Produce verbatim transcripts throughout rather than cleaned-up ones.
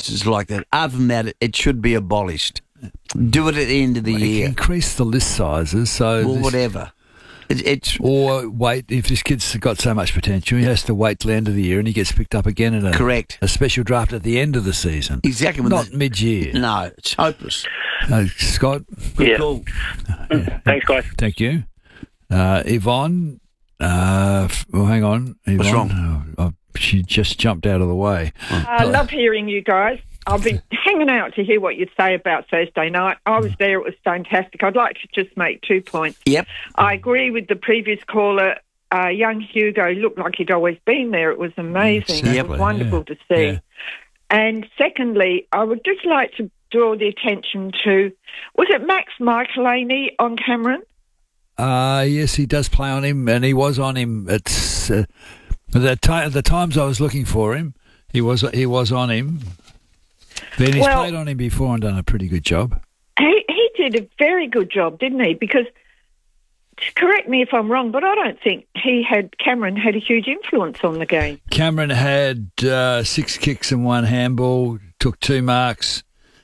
license like that. Other than that, it, it should be abolished. Do it at the end of the Well, year. Increase the list sizes. So Or this- whatever. It, it's Or wait, if this kid's got so much potential, he has to wait till the end of the year and he gets picked up again in a, correct. a special draft at the end of the season. Exactly. when Not the- mid-year. No, it's hopeless. Uh, Scott, Good Yeah. call. Thanks, guys. thank you. Uh, Yvonne, uh, f- well, hang on. Yvonne, What's wrong? Oh, oh, she just jumped out of the way. I love hearing you guys. I've been hanging out to hear what you'd say about Thursday night. I was there. It was fantastic. I'd like to just make two points. Yep. I agree with the previous caller. Uh, young Hugo looked like he'd always been there. It was amazing. Yep. It was wonderful Yeah. to see. Yeah. And secondly, I would just like to draw the attention to, was it Max Michaelaney on Cameron? Uh, yes, he does play on him, and he was on him at uh, the, ti- the times I was looking for him. He was he was on him. Then he's Well- played on him before and done a pretty good job. He, he did a very good job, didn't he? Because, correct me if I'm wrong, but I don't think he had, Cameron had a huge influence on the game. Cameron had uh, six kicks and one handball, took two marks,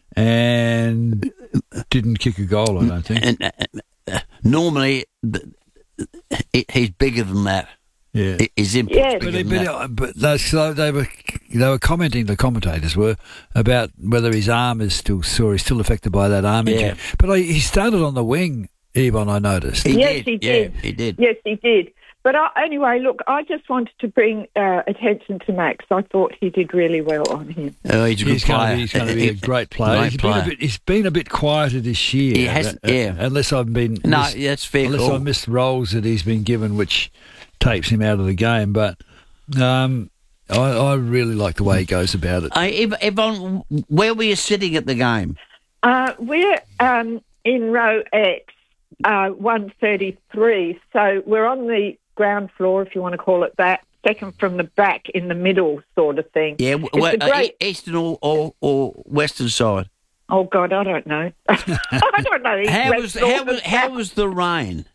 and didn't kick a goal, I don't think. And uh, uh, normally, the, he- he's bigger than that. Yeah. He- His impact's Yes. bigger But, they, than but, that. uh, but they, so they were they were commenting, the commentators were, about whether his arm is still sore. He's still affected by that arm Yeah. injury. But I, he started on the wing, Yvonne, I noticed. He Yes, did. he Yeah, did. he did. Yes, he did. But I, anyway, look, I just wanted to bring uh, attention to Max. I thought he did really well on him. Oh, he's a good He's going, player. to be, he's going to be a great player. Great He's been a, player. bit, he's been a bit quieter this year. He has- uh, yeah. Unless I've been... No, missed- that's fair Unless call. I've missed roles that he's been given, which takes him out of the game. But um, I, I really like the way he goes about it. Uh, Ev- Yvonne, where were you sitting at the game? Uh, we're um, in row X, uh, one thirty-three. So we're on the ground floor, if you want to call it that, second from the back in the middle sort of thing. Yeah, It's w- a uh, great- e- eastern or, or, or western side. Oh, God, I don't know. I don't know. How West, was north, how and was how south. was the rain?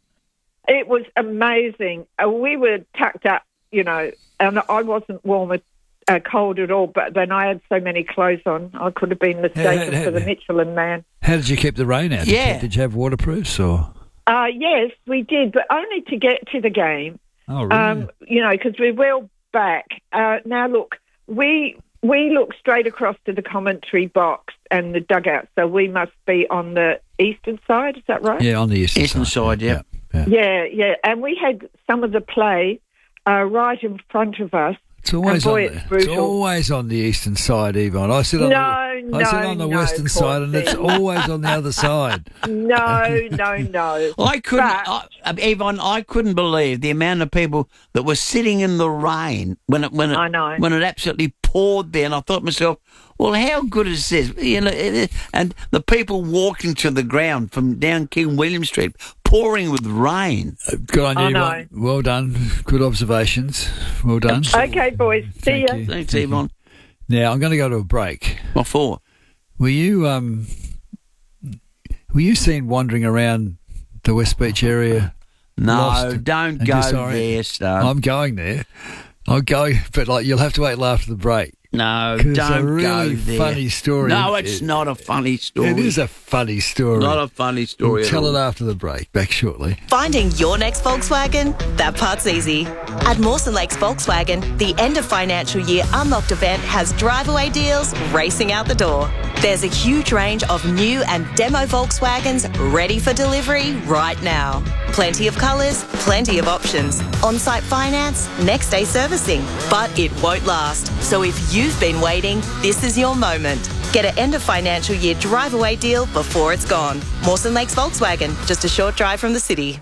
It was amazing. Uh, we were tucked up, you know, and I wasn't warm at uh, cold at all, but then I had so many clothes on, I could have been mistaken Yeah, for the yeah. Michelin man. How did you keep the rain out? Did you- Yeah. Did you have waterproofs or... Uh, yes, we did, but only to get to the game. Oh, really? Um, you know, because we're well back. Uh, now, look, we we look straight across to the commentary box and the dugout, so we must be on the eastern side. Is that right? yeah, on the eastern, Eastern side, yeah. yeah. Yeah, yeah. And we had some of the play uh, right in front of us. It's always, And boy, on the, it's it's brutal. always on the eastern side, Yvonne. I sit on No, the, I sit no, on the no, western side, and it's Corsi. always on the other side. No, no, no. I couldn't, But- I, uh, Yvonne. I couldn't believe the amount of people that were sitting in the rain when it when it I know. when it absolutely poured there, and I thought to myself, well, how good is this? You know, it, it, and the people walking to the ground from down King William Street, pouring with rain. Good on I you, know. Yvonne. Well done. Good observations. Well done. Okay, boys. See Thank ya. you. Thanks, Thank you. Yvonne. Now I'm going to go to a break. What for? Were you um, were you seen wandering around the West Beach area? No, Lost don't and go disoriented? there, Star. I'm going there. I'm going, but like you'll have to wait till after the break. No, 'Cause it's don't a really go there. funny story. No, it's It- not a funny story. It is a funny story. not a funny story. We'll at tell all. it after the break. Back shortly. Finding your next Volkswagen? That part's easy. At Mawson Lakes Volkswagen, the end of financial year Unlocked event has drive-away deals racing out the door. There's a huge range of new and demo Volkswagens ready for delivery right now. Plenty of colours, plenty of options. On-site finance, next-day servicing. But it won't last. So if you've been waiting, this is your moment. Get an end of financial year drive-away deal before it's gone. Mawson Lakes Volkswagen, just a short drive from the city.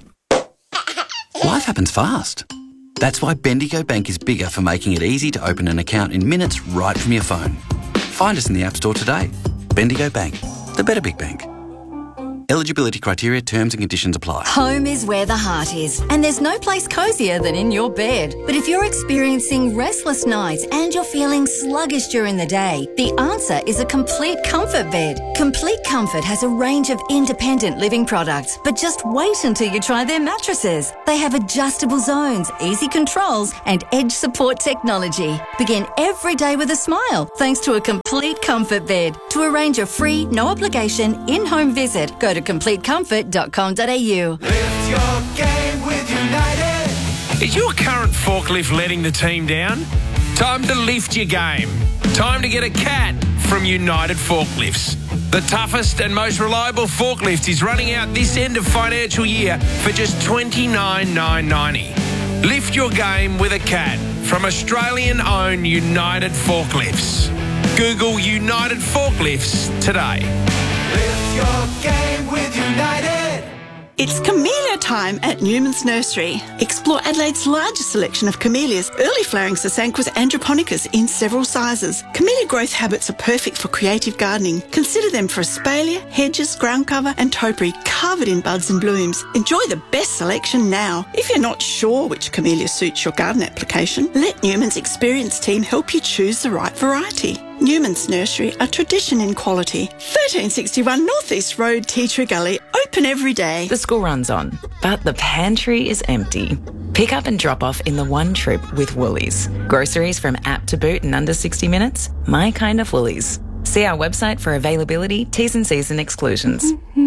Life happens fast. That's why Bendigo Bank is bigger for making it easy to open an account in minutes right from your phone. Find us in the App Store today. Bendigo Bank, the better big bank. Eligibility criteria, terms and conditions apply. Home is where the heart is, and there's no place cosier than in your bed. But if you're experiencing restless nights and you're feeling sluggish during the day, the answer is a Complete Comfort bed. Complete Comfort has a range of independent living products, but just wait until you try their mattresses. They have adjustable zones, easy controls, and edge support technology. Begin every day with a smile thanks to a Complete Comfort bed. To arrange a free, no obligation, in-home visit, go to complete comfort dot com dot a u. Lift your game with United. Is your current forklift letting the team down? Time to lift your game. Time to get a cat from United Forklifts. The toughest and most reliable forklift is running out this end of financial year for just twenty-nine thousand nine hundred ninety. Lift your game with a cat from Australian-owned United Forklifts. Google United Forklifts today. Lift your game with United. It's camellia time at Newman's Nursery. Explore Adelaide's largest selection of camellias, early flowering Sasanquas androponicus in several sizes. Camellia growth habits are perfect for creative gardening. Consider them for espalier, hedges, ground cover and topiary covered in buds and blooms. Enjoy the best selection now. If you're not sure which camellia suits your garden application, let Newman's experienced team help you choose the right variety. Newman's Nursery, a tradition in quality. thirteen sixty-one North East Road, Tea Tree Gully, open every day. The school runs on, but the pantry is empty. Pick up and drop off in the one trip with Woolies. Groceries from app to boot in under sixty minutes. My kind of Woolies. See our website for availability, T's and C's and exclusions.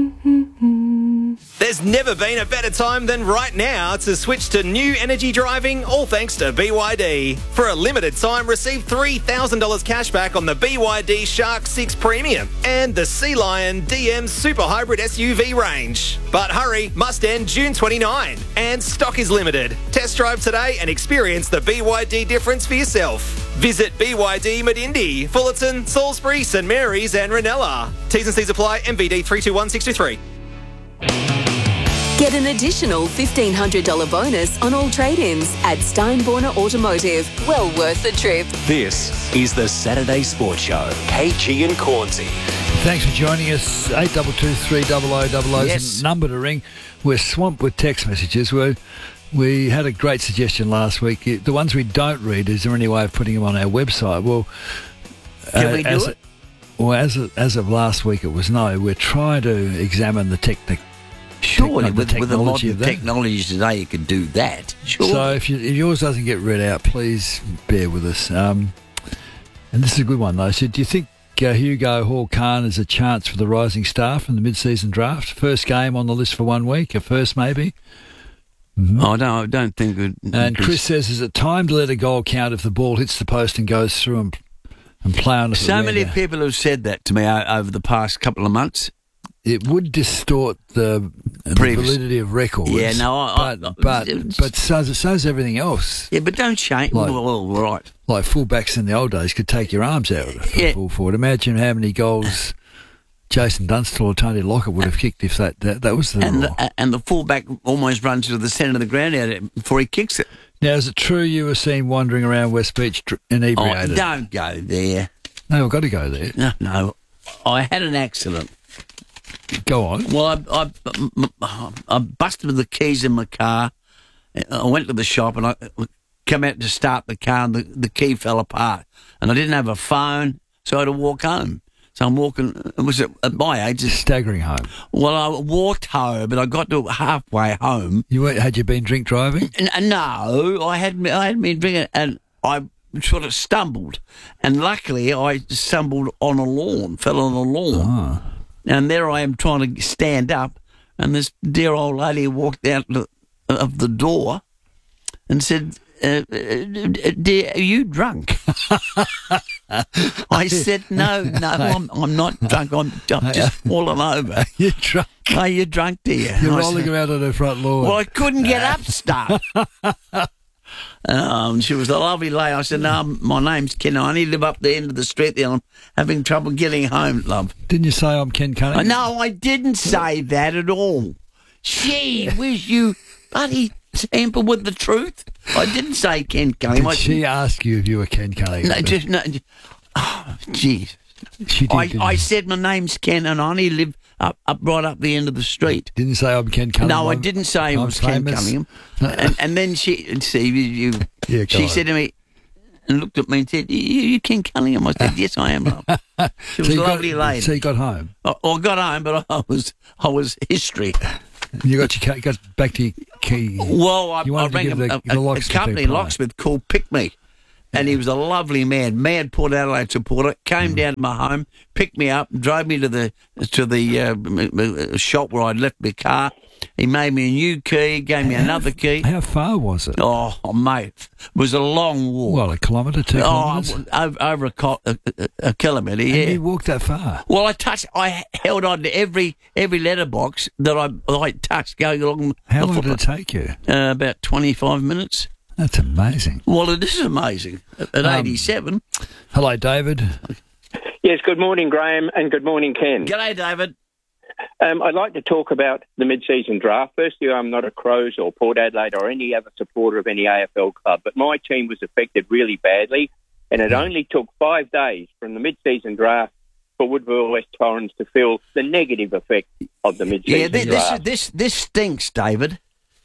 There's never been a better time than right now to switch to new energy driving, all thanks to B Y D. For a limited time, receive three thousand dollars cash back on the B Y D Shark six Premium and the Sea Lion D M Super Hybrid S U V range. But hurry, must end June twenty-ninth, and stock is limited. Test drive today and experience the B Y D difference for yourself. Visit B Y D Medindi, Fullerton, Salisbury, St Mary's and Ranella. T's and C's apply. M V D three two one six two three. Get an additional fifteen hundred dollars bonus on all trade-ins at Steinborner Automotive. Well worth the trip. This is the Saturday Sports Show. K G and Cornsey. Thanks for joining us. eight two two three zero zero zero zero Yes. is the number to ring. We're swamped with text messages. We're, we had a great suggestion last week. The ones we don't read, is there any way of putting them on our website? Well, Can we do as, it? Well, as of, as of last week, it was no. We're trying to examine the technique. Surely, the with, with a lot technology of of that. technology today, you could do that. Surely. So if, you, if yours doesn't get read out, please bear with us. Um, and this is a good one, though. So do you think uh, Hugo Hall-Khan is a chance for the rising star from the mid-season draft? First game on the list for one week, a first maybe? Mm-hmm. Oh, no, I don't think it would. And Chris says, is it time to let a goal count if the ball hits the post and goes through and, and play on it? So many people have said that to me o- over the past couple of months. It would distort the, the validity of records. Yeah, no, I, but I, but, but so, so is everything else. Yeah, but don't change. Like, well, well, right. Like fullbacks in the old days could take your arms out of the Yeah. full forward. Imagine how many goals Jason Dunstall or Tony Lockett would have kicked if that, that, that was the And rule. the, and the fullback almost runs to the centre of the ground out it before he kicks it. Now, is it true you were seen wandering around West Beach dr- inebriated? Oh, don't go there. No, I've got to go there. No, no. I had an accident. Go on. Well, I, I, I busted the keys in my car. I went to the shop and I come out to start the car and the, the key fell apart. And I didn't have a phone, so I had to walk home. So I'm walking, it was at, at my age. Staggering home. Well, I walked home, but I got to halfway home. You were, Had you been drink driving? N- no, I had I had been drinking and I sort of stumbled. And luckily I stumbled on a lawn, fell on a lawn. Oh. And there I am trying to stand up, and this dear old lady walked out the, of the door and said, uh, uh, dear, are you drunk? I said, no, no, I'm, I'm not drunk. I'm, I'm just fallen over. You're drunk. Are you drunk, dear? You're I rolling said, around on her front lawn. well, I couldn't get up, stuff. Um, she was a lovely lady. I said, no, my name's Ken. I only live up the end of the street there. I'm having trouble getting home, love. Didn't you say I'm Ken Cunningham? No, I didn't say that at all. Gee, wish you bloody tamper with the truth. I didn't say Ken Cunningham. Did she ask you if you were Ken Cunningham? No, just, no. Oh, jeez. She did, I, didn't I she? said my name's Ken and I only live up up right up the end of the street. Didn't say I'm Ken Cunningham. No, I didn't say it I'm was Ken famous. Cunningham. and, and then she, and see, you, you Yeah, go she on. said to me, and looked at me and said, "You, you Ken Cunningham?" I said, "Yes, I am, love." She was So a you got- lovely lady. So you got home. I, I got home, but I was I was history. You got your ca- got back to your key. Well, I, You I wanted to rang give a, the- a, the a locksmith company a prize. locksmith called Pick Me, and he was a lovely man, mad Port Adelaide supporter. Came Mm. down to my home, picked me up, drove me to the to the uh, m- m- shop where I'd left my car. He made me a new key, gave me another key. How far was it? Oh, mate, it was a long walk. Well, a kilometre, two Oh, kilometres. over, over a, co- a, a, a kilometre, yeah. And you walked that far. Well, I touched. I held on to every every letterbox that I I touched going along. How the long did it footpath. take you? Uh, about twenty five minutes. That's amazing. Well, it is amazing. At, at Um, eighty seven. Hello, David. Yes, good morning, Graham, and good morning, Ken. G'day, David. Um, I'd like to talk about the mid-season draft. Firstly, I'm not a Crows or Port Adelaide or any other supporter of any A F L club, but my team was affected really badly, and it only took five days from the mid-season draft for Woodville West Torrens to feel the negative effect of the mid-season Yeah, this, this draft. this this stinks, David.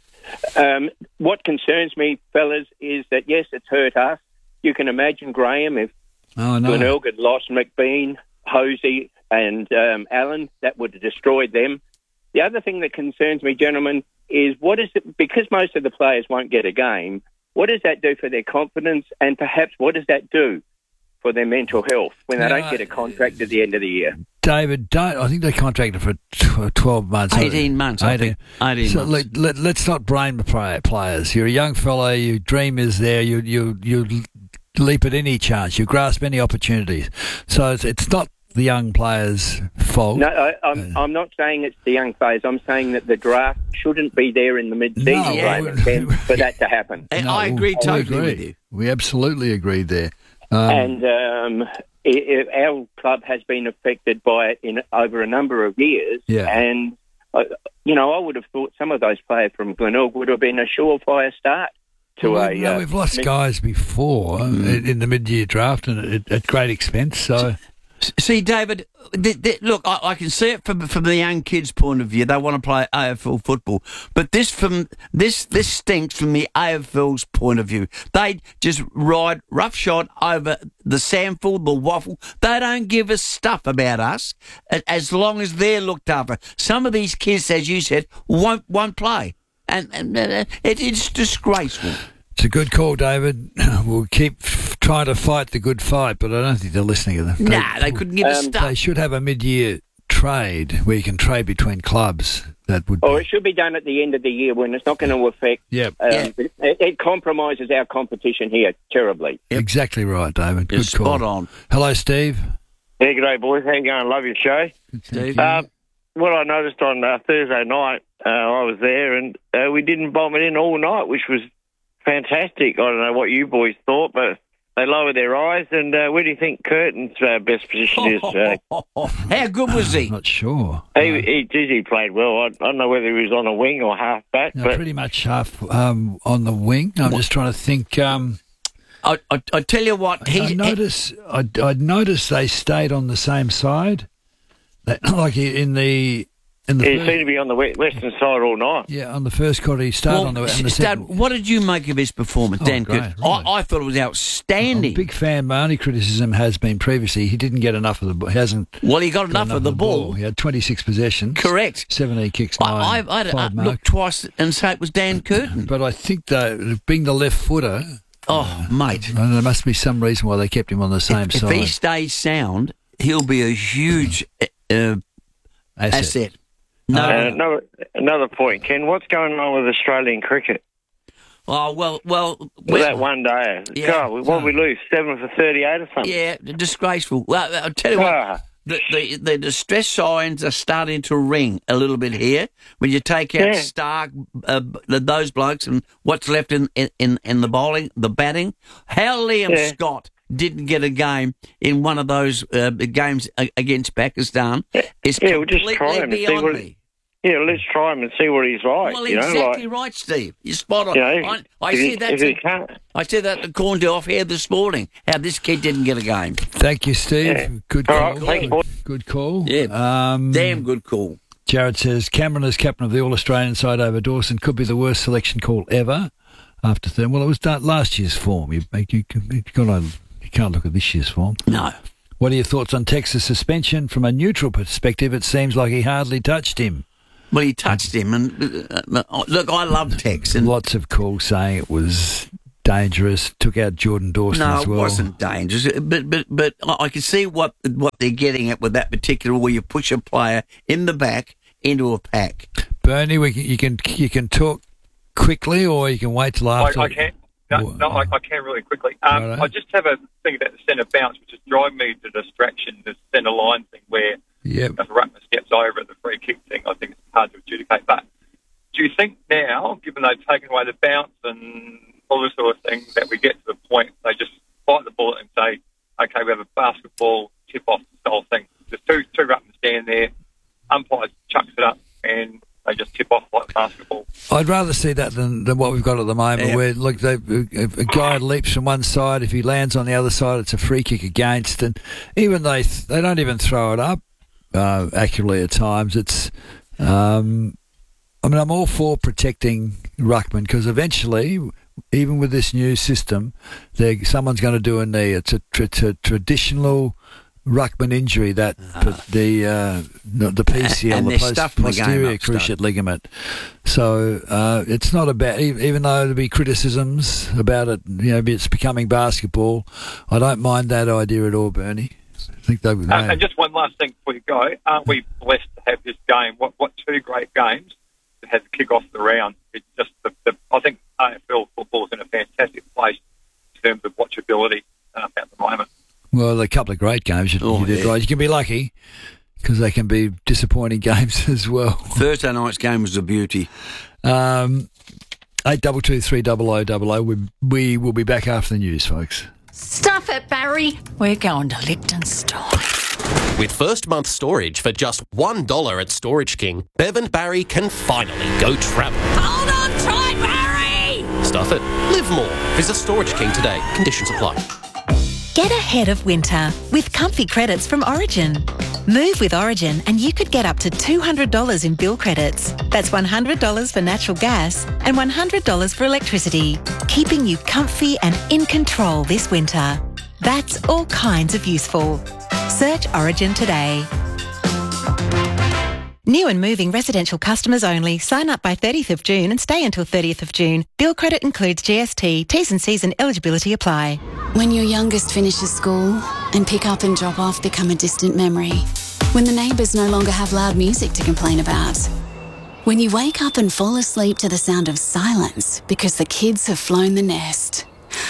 Um, what concerns me, fellas, is that, yes, it's hurt us. You can imagine, Graham, if Oh, no. Glenelg had lost McBean, Hosey and um, Allen, that would have destroyed them. The other thing that concerns me, gentlemen, is what is it, because most of the players won't get a game, what does that do for their confidence, and perhaps what does that do for their mental health when they Yeah, don't get a contract at the end of the year? David, don't, I think they contracted for tw- twelve months. eighteen months, I think. eighteen so months. Let, let, let's not blame the play- players. You're a young fella, your dream is there, you, you, you leap at any chance, you grasp any opportunities. So it's, it's not the young players' fault. No, I, I'm, I'm not saying it's the young players. I'm saying that the draft shouldn't be there in the mid-season, No, Graham, well, and Ken, for that to happen. And No, I agree we totally agree. with you. We absolutely agree there. Um, and um, i i our club has been affected by it in over a number of years. Yeah. And, uh, you know, I would have thought some of those players from Glenelg would have been a surefire start to well, a... no, uh, we've lost mid- guys before in, in the mid-year draft and at, at great expense. So See, David, th- th- look, I, I can see it from from the young kids' point of view. They want to play A F L football, but this from this this stinks from the A F L's point of view. They just ride roughshod over the sample, the waffle. They don't give a stuff about us a- as long as they're looked after. Some of these kids, as you said, won't won't play, and, and uh, it, it's disgraceful. it's a good call, David. We'll keep f- trying to fight the good fight, but I don't think they're listening to them. Nah, they couldn't give a Um, stuff. They should have a mid-year trade where you can trade between clubs. That would Or be. it should be done at the end of the year when it's not going to affect... Yep. Um, Yeah. it, it compromises our competition here terribly. Exactly right, David. Good You're call. spot on. Hello, Steve. Yeah, g'day, boys. How you going? Love your show. Steve. Uh, what I noticed on uh, Thursday night, uh, I was there, and uh, we didn't bomb it in all night, which was fantastic. I don't know what you boys thought, but they lowered their eyes. And uh, where do you think Curtin's uh, best position is? Uh, How good was he? Not sure. he, he, geez, he played well. I, I don't know whether he was on a wing or half back, No, but pretty much half um, on the wing. I'm just trying to think. Um, I, I, I tell you what, I he notice. I I noticed they stayed on the same side, They- like in the in the he first, seemed to be on the we- western side all night. yeah on the first quarter. He started Well, on the, and the Stad, second. what did you make of his performance, Oh, Dan great, Curtin? right. I, I thought it was I'm a outstanding. big fan. My only criticism has been previously he didn't get enough of the. He hasn't. Well, he got got enough of the ball. He had twenty-six possessions. Correct. seventeen kicks, I, nine, I, I, I five looked marks. twice and say it was Dan Curtin. But I think though, being the left footer, Oh, mate. uh, there must be some reason why they kept him on the same If, if side. he stays sound, he'll be a huge uh, Asset. asset. No, Uh, another, another point, Ken. What's going on with Australian cricket? oh well, well, With well that one day, Yeah. God, what did we lose? Seven for thirty-eight or something. yeah, disgraceful. Well, I'll tell you what. Ah, The, the, the distress signs are starting to ring a little bit here. When you take out Yeah. Stark, uh, those blokes, and what's left in, in, in the bowling, the batting. How Liam Yeah. Scott didn't get a game in one of those uh, games a- against Pakistan is yeah, we'll just completely try him and see beyond what. me. Yeah, let's try him and see what he's like. Well, you know, exactly like, right, Steve. You're spot on. you know, I, I if see he, that. if he can't, I said that to Corndale off here this morning. How this kid didn't get a game. Thank you, Steve. Yeah. Good All call. right, thanks, boys. Good call. Yeah, Um, damn good call. Jared says, Cameron as captain of the All-Australian side over Dawson could be the worst selection call ever after third. Well, it was done last year's form. You, you, you, got you can't look at this year's form. No. What are your thoughts on Tex's suspension? From a neutral perspective, it seems like he hardly touched him. Well, he touched him. And uh, look, I love Tex. And lots of calls saying it was dangerous, took out Jordan Dawson no, as well. No, it wasn't dangerous. But but but I can see what what they're getting at with that particular, where you push a player in the back into a pack. Bernie, we can, you can you can talk quickly, or you can wait till after. I, I can. No, no I, I can really quickly. Um, right. I just have a thing about the centre bounce, which is driving me to distraction. The centre line thing, where yep. if Ruckman steps over at the free kick thing, I think it's hard to adjudicate. But do you think now, given they've taken away the bounce and all this sort of thing, that we get to the point they just bite the bullet and say, okay, we have a basketball tip-off style thing. There's two two Ruckman stand there, umpire chucks it up, and they just tip off like basketball. I'd rather see that than, than what we've got at the moment, yeah. where look, they, a, a guy leaps from one side. If he lands on the other side, it's a free kick against, and even they they don't even throw it up uh, accurately at times. It's, um, I mean, I'm all for protecting Ruckman because eventually, even with this new system, someone's going to do a knee. It's a, it's a traditional Ruckman injury, that uh, the uh, the P C L, and the post, posterior cruciate ligament. So uh, it's not about, even though there'll be criticisms about it, you know, it's becoming basketball. I don't mind that idea at all, Bernie. I think they. Uh, and just one last thing before you go, aren't we blessed to have this game? What what two great games that has to kick off the round? It's just the, the I think A F L football is in a fantastic place in terms of watchability uh, at the moment. Well, a couple of great games you, oh, you did yeah. right. You can be lucky because they can be disappointing games as well. Thursday night's game was a beauty. Um, eight double two three double o double o. We we will be back after the news, folks. Stuff it, Barry. We're going to Liechtenstein. With first month storage for just one dollar at Storage King, Bev and Barry can finally go travel. Hold on tight, Barry! Stuff it. Live more. Visit Storage King today. Conditions apply. Get ahead of winter with comfy credits from Origin. Move with Origin and you could get up to two hundred dollars in bill credits. That's one hundred dollars for natural gas and one hundred dollars for electricity, keeping you comfy and in control this winter. That's all kinds of useful. Search Origin today. New and moving residential customers only. Sign up by thirtieth of June and stay until thirtieth of June. Bill credit includes G S T. T's and C's and eligibility apply. When your youngest finishes school and pick up and drop off become a distant memory. When the neighbours no longer have loud music to complain about. When you wake up and fall asleep to the sound of silence because the kids have flown the nest.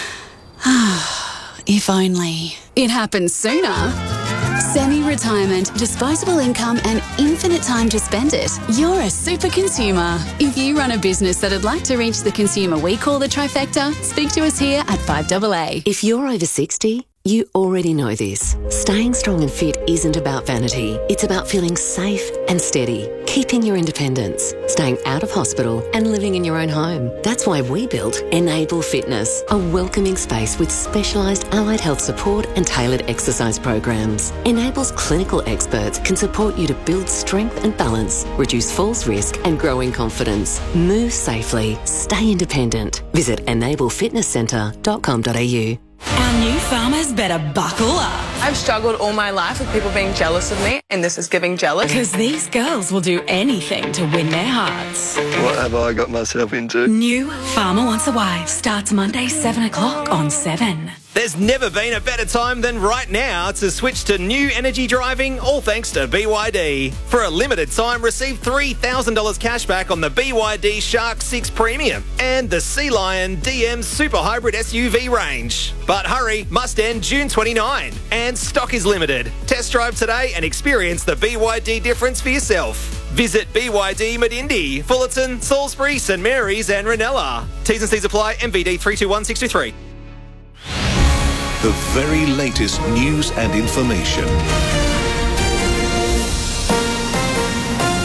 If only. It happens sooner. Semi-retirement, disposable income and infinite time to spend it. You're a super consumer. If you run a business that'd like to reach the consumer we call the trifecta, speak to us here at five A A. If you're over sixty, you already know this. Staying strong and fit isn't about vanity. It's about feeling safe and steady, keeping your independence, staying out of hospital and living in your own home. That's why we built Enable Fitness, a welcoming space with specialised allied health support and tailored exercise programs. Enable's clinical experts can support you to build strength and balance, reduce falls risk and grow in confidence. Move safely, stay independent. Visit enable fitness centre dot com dot a u. Our new farmers better buckle up. I've struggled all my life with people being jealous of me, and this is giving jealous. Because these girls will do anything to win their hearts. What have I got myself into? New Farmer Wants a Wife starts Monday, seven o'clock on seven. There's never been a better time than right now to switch to new energy driving, all thanks to B Y D. For a limited time, receive three thousand dollars cash back on the B Y D Shark six Premium and the Sea Lion D M Super Hybrid S U V range. But hurry, must end June twenty-ninth, and stock is limited. Test drive today and experience the B Y D difference for yourself. Visit B Y D Medindi, Fullerton, Salisbury, St Mary's and Ranella. T's and C's apply. M V D three two one six two three. The very latest news and information.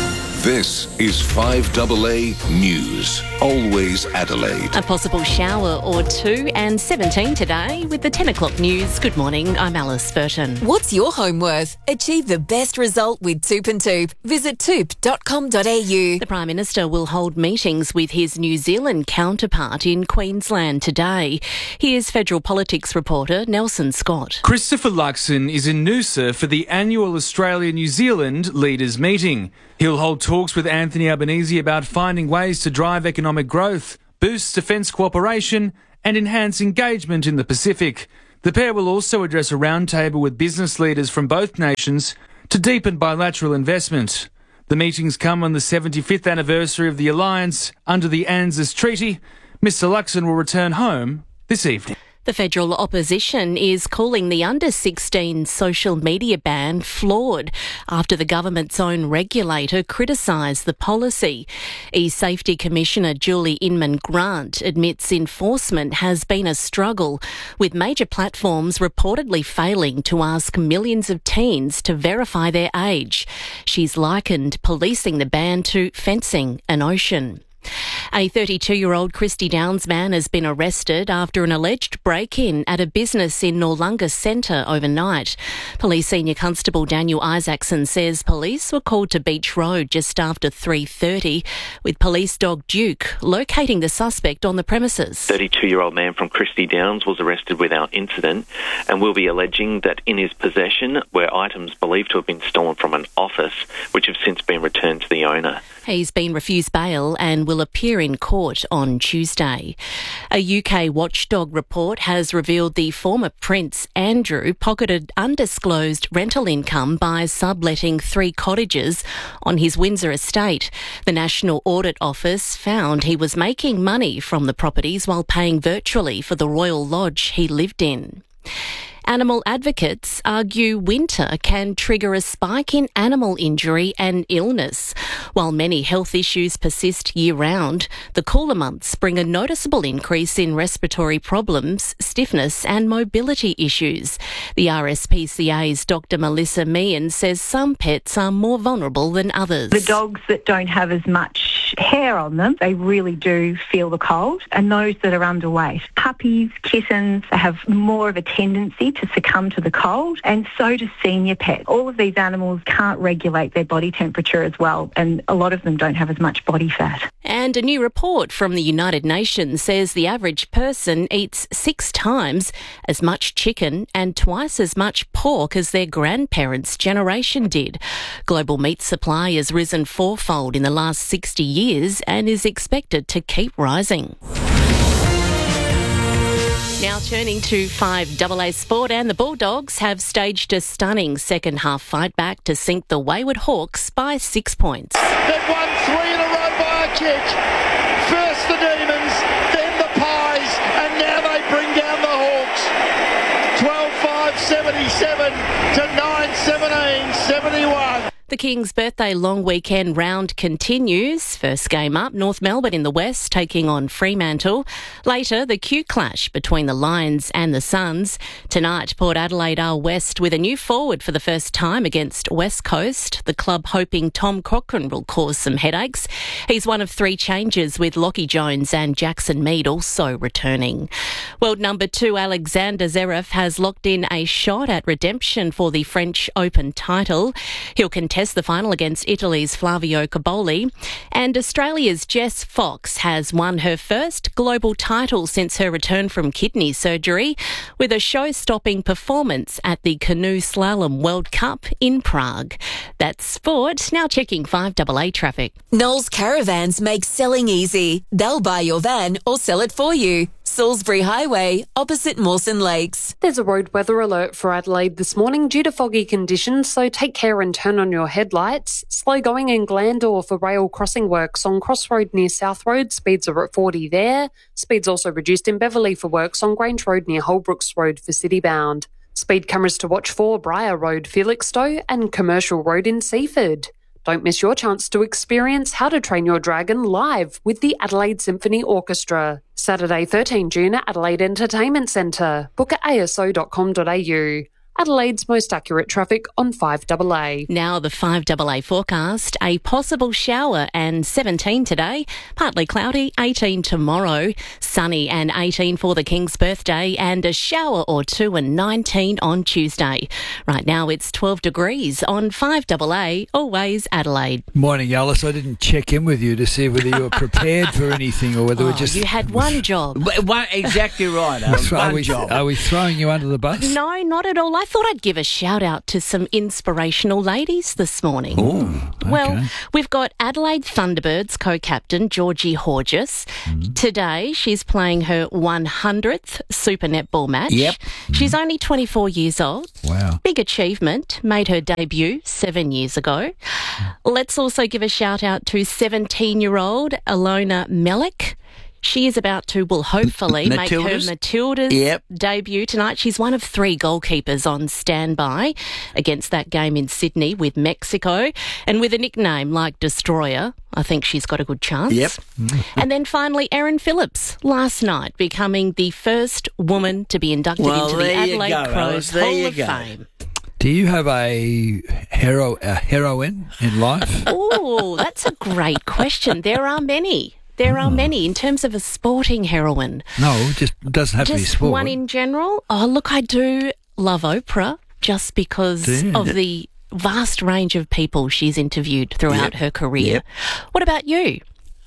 This is five A A News. Always Adelaide. A possible shower or two and seventeen today with the ten o'clock news. Good morning, I'm Alice Burton. What's your home worth? Achieve the best result with Toop and Toop. Visit toop dot com dot a u. The Prime Minister will hold meetings with his New Zealand counterpart in Queensland today. Here's federal politics reporter Nelson Scott. Christopher Luxon is in Noosa for the annual Australia-New Zealand Leaders Meeting. He'll hold talks with Anthony Albanese about finding ways to drive economic growth, boost defence cooperation and enhance engagement in the Pacific. The pair will also address a roundtable with business leaders from both nations to deepen bilateral investment. The meetings come on the seventy-fifth anniversary of the alliance under the ANZUS Treaty. Mister Luxon will return home this evening. The federal opposition is calling the under sixteen social media ban flawed after the government's own regulator criticised the policy. E-Safety Commissioner Julie Inman-Grant admits enforcement has been a struggle, with major platforms reportedly failing to ask millions of teens to verify their age. She's likened policing the ban to fencing an ocean. A thirty-two-year-old Christy Downs man has been arrested after an alleged break-in at a business in Noarlunga Centre overnight. Police Senior Constable Daniel Isaacson says police were called to Beach Road just after three thirty, with police dog Duke locating the suspect on the premises. thirty-two-year-old man from Christy Downs was arrested without incident and will be alleging that in his possession were items believed to have been stolen from an office, which have since been returned to the owner. He's been refused bail and will appear in court on Tuesday. A U K watchdog report has revealed the former Prince Andrew pocketed undisclosed rental income by subletting three cottages on his Windsor estate. The National Audit Office found he was making money from the properties while paying virtually for the Royal Lodge he lived in. Animal advocates argue winter can trigger a spike in animal injury and illness. While many health issues persist year-round, the cooler months bring a noticeable increase in respiratory problems, stiffness and mobility issues. The R S P C A's Doctor Melissa Meehan says some pets are more vulnerable than others. The dogs that don't have as much hair on them, they really do feel the cold, and those that are underweight. Puppies, kittens, they have more of a tendency to succumb to the cold, and so do senior pets. All of these animals can't regulate their body temperature as well, and a lot of them don't have as much body fat. And a new report from the United Nations says the average person eats six times as much chicken and twice as much pork as their grandparents' generation did. Global meat supply has risen fourfold in the last sixty years and is expected to keep rising. Now turning to five A A Sport, and the Bulldogs have staged a stunning second half fight back to sink the wayward Hawks by six points. They've won three in a row by a kick. First the Demons, then the Pies, and now they bring down the Hawks. twelve five seventy-seven to nine seventeen seventy-one. The Kings' birthday long weekend round continues. First game up, North Melbourne in the West taking on Fremantle. Later, the Q clash between the Lions and the Suns. Tonight, Port Adelaide are West with a new forward for the first time against West Coast. The club hoping Tom Cochrane will cause some headaches. He's one of three changes, with Lockie Jones and Jackson Mead also returning. World number two Alexander Zverev has locked in a shot at redemption for the French Open title. He'll contest the final against Italy's Flavio Cobolli. And Australia's Jess Fox has won her first global title since her return from kidney surgery with a show-stopping performance at the Canoe Slalom World Cup in Prague. That's sport. Now checking five A A traffic. Knowles Caravans make selling easy. They'll buy your van or sell it for you. Salisbury Highway, opposite Mawson Lakes. There's a road weather alert for Adelaide this morning due to foggy conditions, so take care and turn on your headlights. Slow going in Glandore for rail crossing works on Crossroad near South Road. Speeds are at forty there. Speeds also reduced in Beverley for works on Grange Road near Holbrooks Road for citybound. Speed cameras to watch for Briar Road, Felixstowe and Commercial Road in Seaford. Don't miss your chance to experience How to Train Your Dragon live with the Adelaide Symphony Orchestra. Saturday, thirteenth June at Adelaide Entertainment Centre. Book at a s o dot com dot a u. Adelaide's most accurate traffic on five A A. Now the five A A forecast, a possible shower and seventeen today, partly cloudy, eighteen tomorrow, sunny and eighteen for the King's birthday, and a shower or two and nineteen on Tuesday. Right now it's twelve degrees on five A A, always Adelaide. Morning, Alice. I didn't check in with you to see whether you were prepared for anything or whether Oh, we're just... you had one job. One, exactly right. Alan, Are one we, job. are we throwing you under the bus? No, not at all. I thought I'd give a shout out to some inspirational ladies this morning. Oh, okay. Well, we've got Adelaide Thunderbirds co-captain Georgie Horgis. Mm-hmm. Today, she's playing her one hundredth Super Netball match. Yep. She's only twenty-four years old. Wow. Big achievement. Made her debut seven years ago. Let's also give a shout out to seventeen-year-old Alona Melick. She is about to, well, hopefully make her Matildas? Matildas Yep. debut tonight. She's one of three goalkeepers on standby against that game in Sydney with Mexico. And with a nickname like Destroyer, I think she's got a good chance. Yep. And then finally, Erin Phillips, last night, becoming the first woman to be inducted Well, into the there you Adelaide go, Crows Alice, there Hall you of go. Fame. Do you have a hero a heroine in life? Oh, that's a great question. There are many. There are many in terms of a sporting heroine. No, it just it doesn't have to be Just sport. one in general. Oh, look, I do love Oprah just because Do you? of the vast range of people she's interviewed throughout Yep. her career. Yep. What about you?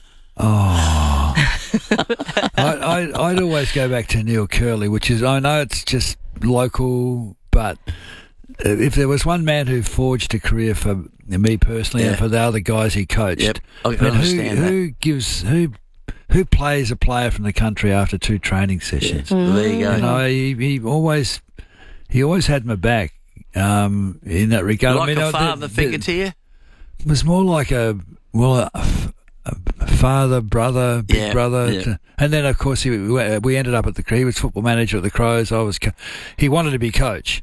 Oh, I, I, I'd always go back to Neil Curley, which is, I know it's just local, but if there was one man who forged a career for me personally Yeah. and for the other guys he coached, Yep, I can mean, understand who, that. who gives who who plays a player from the country after two training sessions? Well, there you go. You know, he, he always he always had my back um, in that regard. Like I mean, a uh, father the- figure the- to you? It was more like a well, a, a father, brother, big Yeah, brother, yeah. to- and then of course he, we ended up at the. He was football manager at the Crows. I was. Co- he wanted to be coach,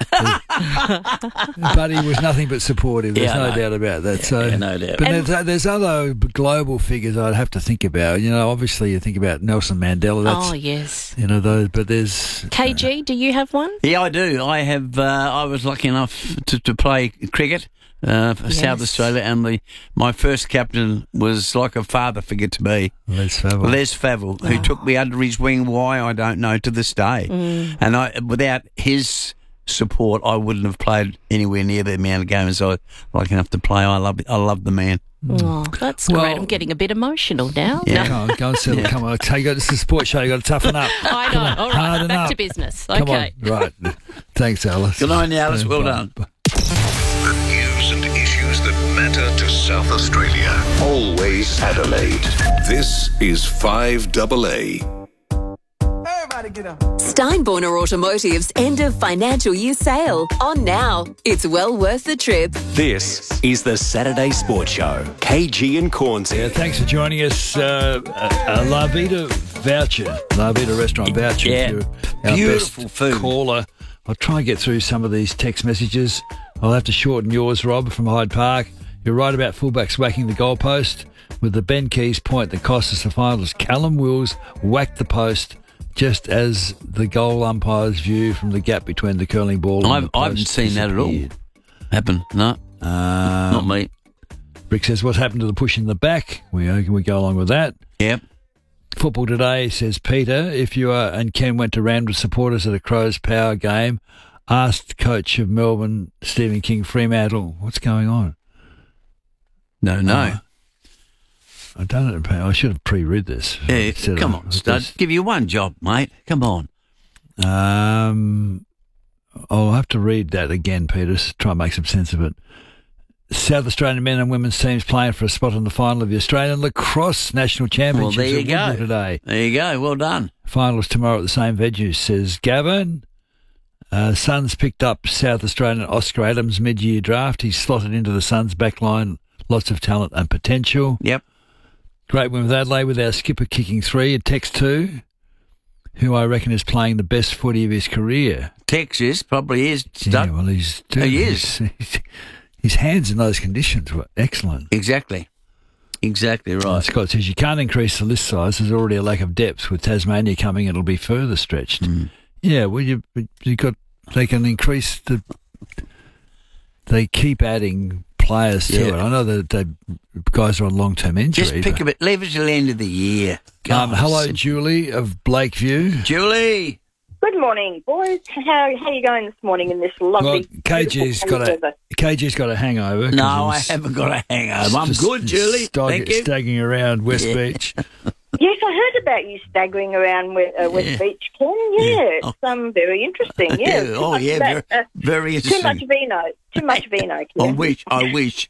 but he was nothing but supportive. There's Yeah, I no know. doubt about that. so, yeah, no doubt. but And- there's, there's other global figures I'd have to think about. You know, obviously you think about Nelson Mandela. That's Oh, yes. you know those, but there's K G, do you have one? Yeah, I do. I have. Uh, I was lucky enough to, to play cricket uh, for South Yes. Australia, and the, my first captain was like a father figure to me. Les Favre. Les Favre, who took me under his wing. Why I don't know to this day. Mm. And I, without his support, I wouldn't have played anywhere near the amount of games I was lucky enough to play. I love. I love the man. Oh, that's Well- great. I'm getting a bit emotional now. Yeah. Come on, go and settle. Come on, take this is a sports show. You got to toughen up. I know. Come on, All right, harden back up. to business. Come Okay. on, right. Thanks, Alice. Good on you, Alice. Uh, Well bye. done. The news and issues that matter to South Australia. Always Adelaide. This is five A A. Steinborner Automotive's end of financial year sale. On now. It's well worth the trip. This is the Saturday Sports Show. K G and Cornsey. Yeah, thanks for joining us. Uh, a, a La Vida voucher, La Vida restaurant voucher. Yeah. For our Beautiful best food. caller. I'll try and get through some of these text messages. I'll have to shorten yours, Rob, from Hyde Park. You're right about fullbacks whacking the goalpost. With the Ben Keys point that cost us the finals, Callum Wills whacked the post just as the goal umpire's view from the gap between the curling ball and I've, the I post haven't seen that at all disappeared. happen. No, Um, not me. Rick says, what's happened to the push in the back? We, uh, we go along with that. Yep. Football today, says Peter. If you are, and Ken went to round with supporters at a Crows Power game, asked coach of Melbourne, Stephen King Fremantle, what's going on? No, no. Uh, I don't know. I should have pre-read this. yeah, Instead come of- on, stud. Give you one job, mate. Come on. Um, I'll have to read that again, Peter, to try and make some sense of it. South Australian men and women's teams playing for a spot in the final of the Australian Lacrosse National Well, Championships there you at go. Woodville today. There you go. Well done. Finals tomorrow at the same venue, says Gavin. Uh, Suns picked up South Australian Oscar Adams mid-year draft. He's slotted into the Suns backline. Lots of talent and potential. Yep. Great win with Adelaide with our skipper kicking three. And Tex two, who I reckon is playing the best footy of his career. Texas probably is. Stud. Yeah, well, he's He is. His, his hands in those conditions were excellent. Exactly. Exactly And right. Scott says you can't increase the list size. There's already a lack of depth. With Tasmania coming, it'll be further stretched. Mm. Yeah, well, you you got they can increase the. They keep adding players to Yeah. it. I know that they, guys are on long-term injury. Just pick a bit. Leave it till the end of the year. Um, God, hello, simple. Julie of Blakeview. Julie. Good morning, boys. How how are you going this morning in this lovely? Well, K G's beautiful got a weather? K G's got a hangover. 'cause No, he I was haven't got a hangover. I'm just good, Julie. stag- Thank you. Staggering around West Yeah. Beach. Yes, I heard about you staggering around with, uh, West Yeah. Beach, Ken. Yeah, it's um, very interesting. Yeah. Too Oh, much yeah, of that, very, uh, very Too interesting. much vino. Too much vino, I Ken. wish. I wish.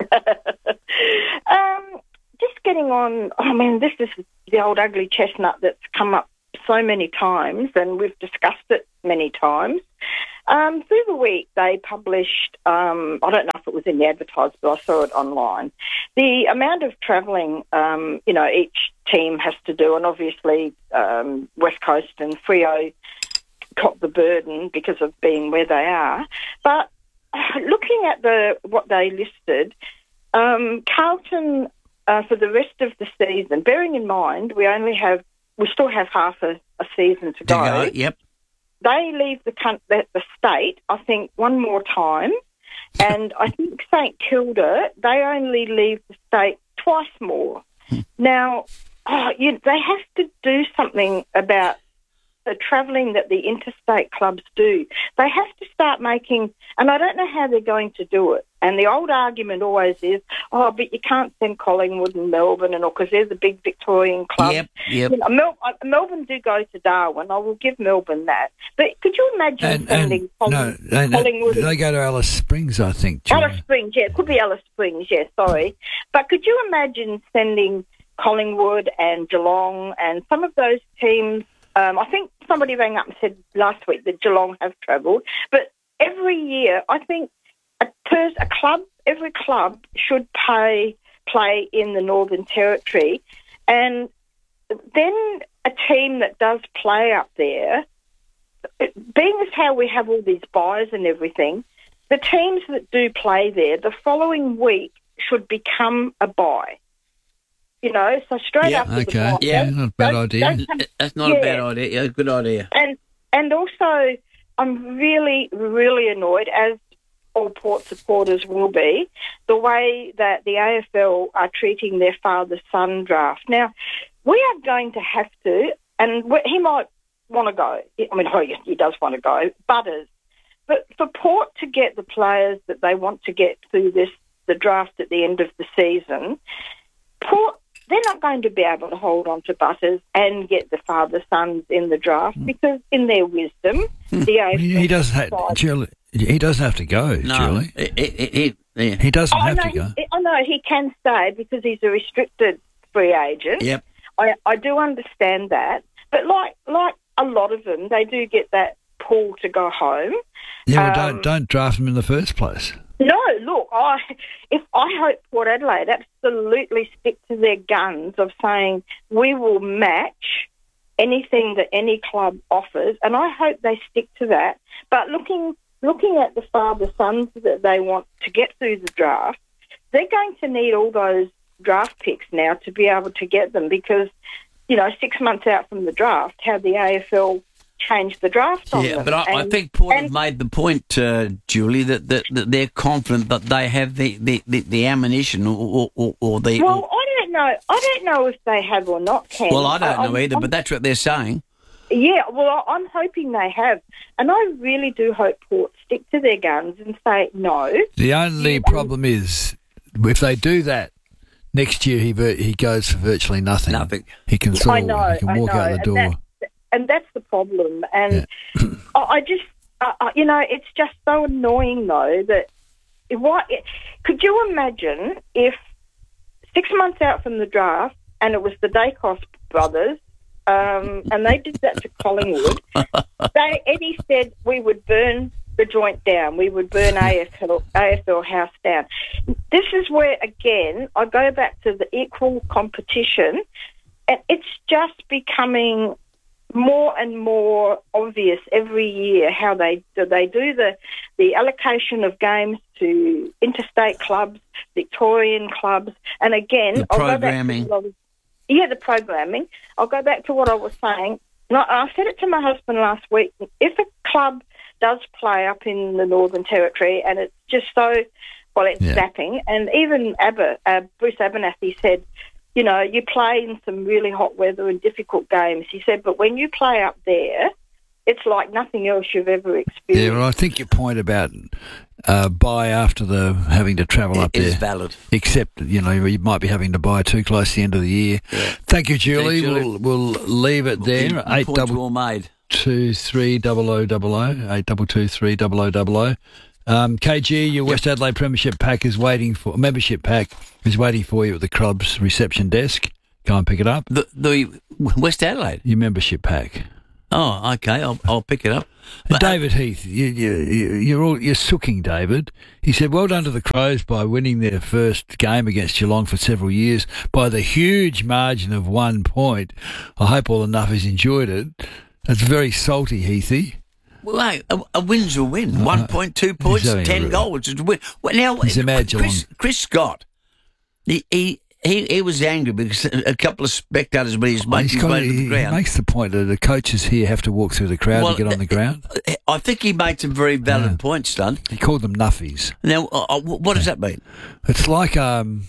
um, just getting on. I mean, this is the old ugly chestnut that's come up so many times, and we've discussed it many times. Um, through the week, they published, um, I don't know if it was in the Advertiser, but I saw it online, the amount of travelling, um, you know, each team has to do, and obviously um, West Coast and Freo cop the burden because of being where they are. But uh, looking at the what they listed, um, Carlton, uh, for the rest of the season, bearing in mind we only have, we still have half a, a season to To go. go, Yep. They leave the, coun- the the state, I think, one more time, and I think St Kilda, they only leave the state twice more. Now, oh, you, they have to do something about the travelling that the interstate clubs do. They have to start making, and I don't know how they're going to do it. And the old argument always is, oh, but you can't send Collingwood and Melbourne and all, because they're the big Victorian clubs. Yep, yep. You know, Mel- uh, Melbourne do go to Darwin. I will give Melbourne that. But could you imagine And, sending and Colling- no, they, Collingwood? they go to Alice Springs, I think. Julie. Alice Springs, yeah, it could be Alice Springs, yeah, sorry. But could you imagine sending Collingwood and Geelong and some of those teams? Um, I think somebody rang up and said last week that Geelong have travelled. But every year, I think a, pers- a club, every club should pay play in the Northern Territory. And then a team that does play up there, being as how we have all these buys and everything, the teams that do play there, the following week should become a buy. You know, so straight Yeah, after the Okay. buy. Yeah, not a bad don't- idea. don't come- That's not a Yeah. bad idea. Yeah, good idea. And and also, I'm really, really annoyed, as all Port supporters will be, the way that the A F L are treating their father-son draft. Now, we are going to have to, and we- he might want to go. I mean, oh, he does want to go, Butters. But for Port to get the players that they want to get through this, the draft at the end of the season, Port, they're not going to be able to hold on to Butters and get the father-sons in the draft because, in their wisdom, the A F L... He, he doesn't have, decided- Julie, he doesn't have to go, No, Julie. it, it, it, yeah. He doesn't I have know, to go. he, I know he can stay because he's a restricted free agent. Yep. I, I do understand that. But like like a lot of them, they do get that pull to go home. Yeah, well, Um, don't don't draft him in the first place. No, look, I if I hope Port Adelaide absolutely stick to their guns of saying we will match anything that any club offers, and I hope they stick to that. But looking looking at the father-sons that they want to get through the draft, they're going to need all those draft picks now to be able to get them because, you know, six months out from the draft, how the A F L changed the draft on Yeah, them. but I, I And- think Port have and- made the point, uh, Julie, that, that, that they're confident that they have the, the, the, the ammunition or, or, or the... Well, I don't know. I don't know if they have or not, Ken. well, I don't know I'm- either, I'm- but that's what they're saying. Yeah, well, I- I'm hoping they have. And I really do hope Port stick to their guns and say no. The only problem is if they do that next year, he vir- he goes for virtually nothing. Nothing. He can sort I of- know, he can I walk know. out the and door. That's, and that's the problem. And I, I just, uh, uh, you know, it's just so annoying, though, that what could you imagine if six months out from the draft and it was the Dacos brothers um, and they did that to Collingwood, they, Eddie said we would burn the joint down. We would burn A F L, A F L House down. This is where, again, I go back to the equal competition, and it's just becoming more and more obvious every year how they do, they do the, the allocation of games to interstate clubs, Victorian clubs, and again, The I'll go back to programming. what I was- yeah, the programming. I'll go back to what I was saying. And I, I said it to my husband last week. If a club does play up in the Northern Territory, and it's just so, well, it's Yeah. zapping. And even Aber, uh, Bruce Abernathy said, you know, you play in some really hot weather and difficult games. He said, but when you play up there, it's like nothing else you've ever experienced. Yeah, well, I think your point about uh, buy after the having to travel up It there is valid. Except, you know, you might be having to buy too close to the end of the year. Thank you, Julie. Thanks, Julie. We'll we'll leave it there. Your Eight points double were all made. two three double o double o eight double two three double o double o. Um, K G, your West Adelaide Premiership pack is waiting for membership pack is waiting for you at the club's reception desk. Go and pick it up. The, the West Adelaide? Your membership pack. Oh, okay. I'll, I'll pick it up. And David Heath, you, you, you- you're all you're sooking, David. He said, "Well done to the Crows by winning their first game against Geelong for several years by the huge margin of one point. I hope all enough has enjoyed it." That's very salty, Heathy. Well, hey, a, a win's a win. One point, two points, having a ten real- goals. It's a win. Well, now, He's a mad Chris, Chris Scott, he, he he he was angry because a couple of spectators when he's making He's his got- way to the he ground. makes the point that the coaches here have to walk through the crowd Well, to get on the ground. I think he made some very valid points, son. He called them nuffies. Now, uh, uh, what does that mean? It's like um,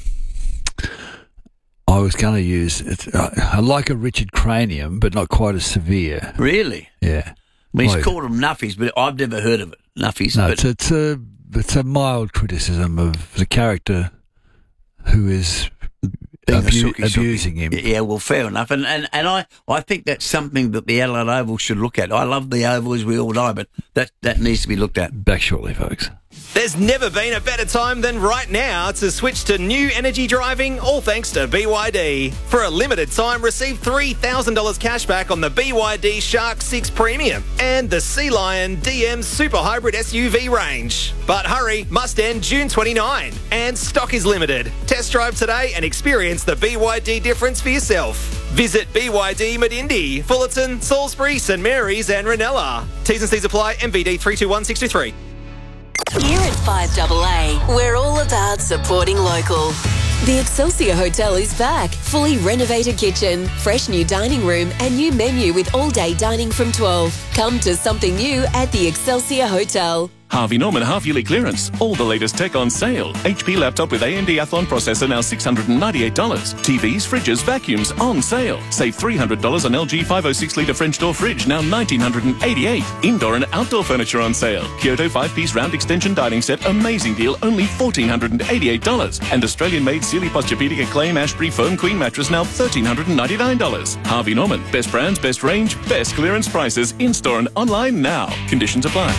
I was going to use it's uh, like a Richard Cranium, but not quite as severe. Really? Yeah. Well, he's Well, called them nuffies, but I've never heard of it. Nuffies. No, but it's, it's a it's a mild criticism of the character who is being a abu- sookie, sookie. abusing him. Yeah, well, fair enough. And, and and I, I think that's something that the Adelaide Oval should look at. I love the Oval, as we all know, but that, that needs to be looked at. Back shortly, folks. There's never been a better time than right now to switch to new energy driving, all thanks to B Y D. For a limited time, receive three thousand dollars cash back on the B Y D Shark six Premium and the Sea Lion D M Super Hybrid S U V range. But hurry, must end June twenty-ninth, and stock is limited. Test drive today and experience the B Y D difference for yourself. Visit B Y D Medindi, Fullerton, Salisbury, St Mary's and Ranella. T's and C's apply. M V D three two one six two three. Here at five A A, we're all about supporting local. The Excelsior Hotel is back. Fully renovated kitchen, fresh new dining room, and new menu with all-day dining from twelve. Come to something new at the Excelsior Hotel. Harvey Norman half-yearly clearance. All the latest tech on sale. H P laptop with A M D Athlon processor now six hundred ninety-eight dollars. T Vs, fridges, vacuums on sale. Save three hundred dollars on L G five oh six litre French door fridge now one thousand nine hundred eighty-eight dollars. Indoor and outdoor furniture on sale. Kyoto five-piece round extension dining set, amazing deal, only one thousand four hundred eighty-eight dollars. And Australian-made Sealy Posturepedic Acclaim Ashbury Foam Queen mattress now one thousand three hundred ninety-nine dollars. Harvey Norman. Best brands, best range, best clearance prices. In-store and online now. Conditions apply.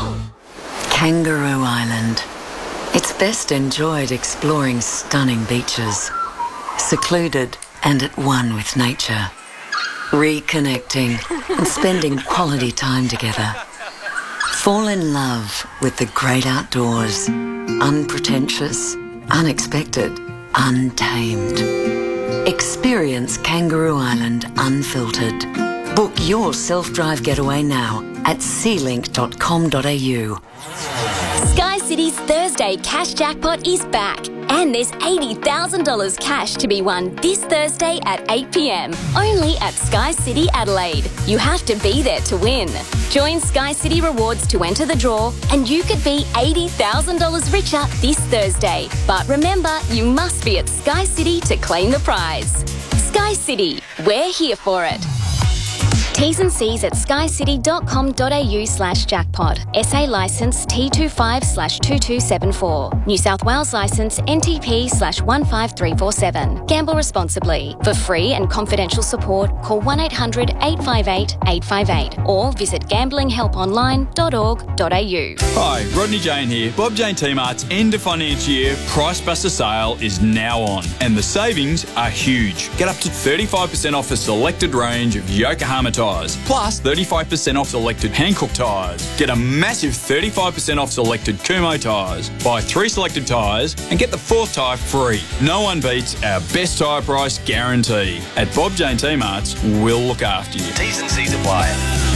Kangaroo Island. It's best enjoyed exploring stunning beaches, secluded and at one with nature, reconnecting and spending quality time together. Fall in love with the great outdoors, unpretentious, unexpected, untamed. Experience Kangaroo Island unfiltered. Book your self-drive getaway now at sea link dot com dot a u. Sky City's Thursday cash jackpot is back, and there's eighty thousand dollars cash to be won this Thursday at eight p m, only at Sky City Adelaide. You have to be there to win. Join Sky City Rewards to enter the draw, and you could be eighty thousand dollars richer this Thursday. But remember, you must be at Sky City to claim the prize. Sky City, we're here for it. T's and C's at skycity dot com dot a u slash jackpot. S A licence T two five slash two two seven four. New South Wales licence N T P slash one five three four seven. Gamble responsibly. For free and confidential support, call one eight hundred eight five eight eight five eight or visit gambling help online dot org dot a u. Hi, Rodney Jane here. Bob Jane T-Mart's end of financial year Price Buster sale is now on, and the savings are huge. Get up to thirty-five percent off a selected range of Yokohama tyres, plus thirty-five percent off selected Hankook tyres. Get a massive thirty-five percent off selected Kumho tyres. Buy three selected tyres and get the fourth tyre free. No one beats our best tyre price guarantee. At Bob Jane T-Mart's, we'll look after you. T's and C's apply.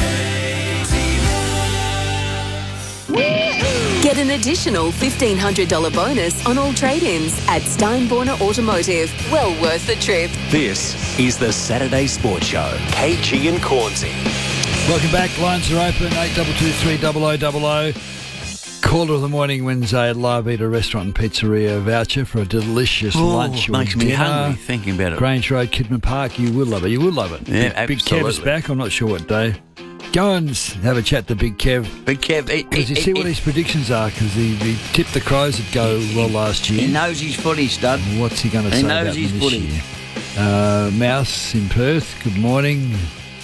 Get an additional fifteen hundred dollars bonus on all trade-ins at Steinborner Automotive. Well worth the trip. This is the Saturday Sports Show. K G and Cornsey. Welcome back. Lines are open. eight two two three double oh double oh. Caller of the morning wins a Live Eater restaurant and pizzeria voucher for a delicious Oh, lunch or makes me dinner. hungry thinking about it. Grange Road, Kidman Park. You will love it. You will love it. Yeah, Big, Big Kev is absolutely. back. I'm not sure what day. Go and s- have a chat to Big Kev. Big Kev, he, Because you he- see he- what his predictions are, because he, he tipped the Crows would go well last year. he knows his footy, stud. What's he going to He say knows about them his this footy. year? Uh, Mouse in Perth. Good morning.